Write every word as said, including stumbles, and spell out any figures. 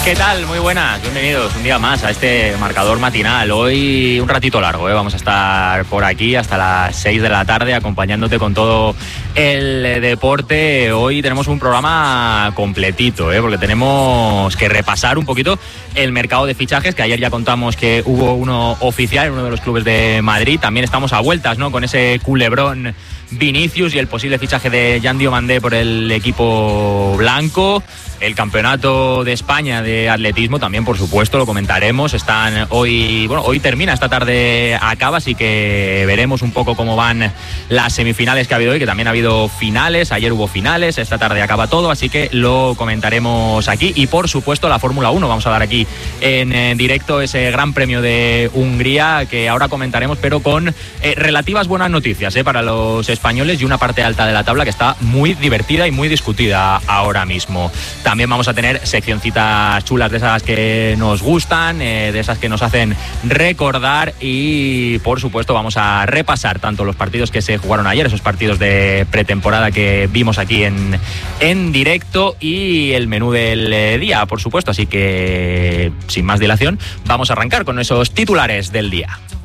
¿Qué tal? Muy buenas, bienvenidos un día más a este marcador matinal. Hoy un ratito largo, ¿eh? Vamos a estar por aquí hasta las seis de la tarde acompañándote con todo el deporte. Hoy tenemos un programa completito, ¿eh? Porque tenemos que repasar un poquito el mercado de fichajes, que ayer ya contamos que hubo uno oficial en uno de los clubes de Madrid. También estamos a vueltas, ¿no?, con ese culebrón Vinicius y el posible fichaje de Jan Diomandé por el equipo blanco. El campeonato de España de atletismo también, por supuesto, lo comentaremos. Están hoy, bueno, hoy termina, esta tarde acaba, así que veremos un poco cómo van las semifinales que ha habido hoy, que también ha habido finales. Ayer hubo finales, esta tarde acaba todo, así que lo comentaremos aquí. Y por supuesto la Fórmula uno, vamos a dar aquí en directo ese Gran Premio de Hungría que ahora comentaremos, pero con eh, relativas buenas noticias eh, para los españoles y una parte alta de la tabla que está muy divertida y muy discutida ahora mismo. También vamos a tener seccioncitas chulas de esas que nos gustan, eh, de esas que nos hacen recordar, y por supuesto vamos a repasar tanto los partidos que se jugaron ayer, esos partidos de pretemporada que vimos aquí en, en directo, y el menú del día, por supuesto. Así que sin más dilación vamos a arrancar con esos titulares del día.